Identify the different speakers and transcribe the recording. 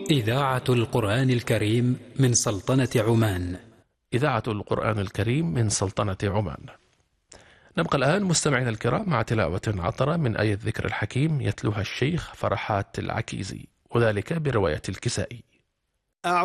Speaker 1: إذاعة القرآن الكريم من سلطنة عمان.
Speaker 2: إذاعة القرآن الكريم من سلطنة عمان. نبقى الآن مستمعينا الكرام مع تلاوة عطرة من آية الذكر الحكيم يتلوها الشيخ فرحات العكيزي، وذلك برواية الكسائي.